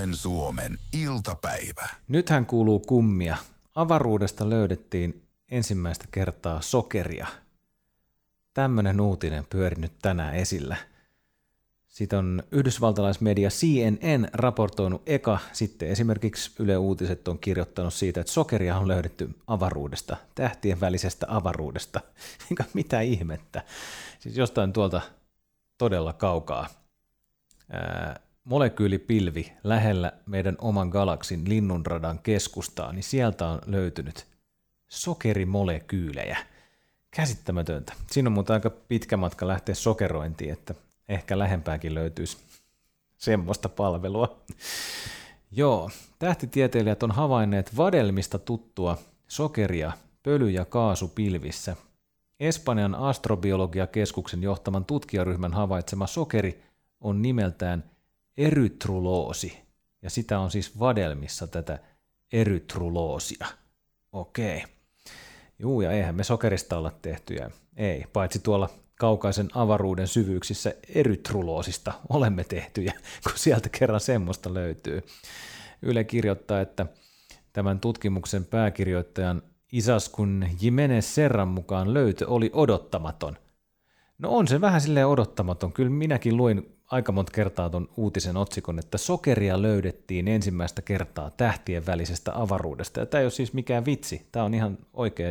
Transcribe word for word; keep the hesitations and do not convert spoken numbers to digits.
Suomen Suomen iltapäivä. Nythän kuuluu kummia. Avaruudesta löydettiin ensimmäistä kertaa sokeria. Tämmöinen uutinen pyörinyt tänään esillä. Siitä on yhdysvaltalaismedia C N N raportoinut eka, sitten esimerkiksi Yle Uutiset on kirjoittanut siitä, että sokeria on löydetty avaruudesta, tähtien välisestä avaruudesta. Mitä ihmettä? Siis jostain tuolta todella kaukaa. Ää, molekyylipilvi lähellä meidän oman galaksin linnunradan keskustaa, niin sieltä on löytynyt sokerimolekyylejä. Käsittämätöntä. Siinä on muuten aika pitkä matka lähteä sokerointiin, että ehkä lähempääkin löytyisi semmoista palvelua. Joo, tähtitieteilijät on havainneet vadelmista tuttua sokeria pöly- ja kaasupilvissä. Espanjan astrobiologiakeskuksen johtaman tutkijaryhmän havaitsema sokeri on nimeltään erytruloosi, ja sitä on siis vadelmissa tätä erytruloosia. Okei. Juu, ja eihän me sokerista olla tehtyjä. Ei, paitsi tuolla kaukaisen avaruuden syvyyksissä erytruloosista olemme tehtyjä, kun sieltä kerran semmoista löytyy. Yle kirjoittaa, että tämän tutkimuksen pääkirjoittajan Izaskun Jimenez Serran mukaan löytö oli odottamaton. No on se vähän silleen odottamaton. Kyllä minäkin luin aika monta kertaa ton uutisen otsikon, että sokeria löydettiin ensimmäistä kertaa tähtien välisestä avaruudesta. Ja tämä ei ole siis mikään vitsi. Tämä on ihan oikea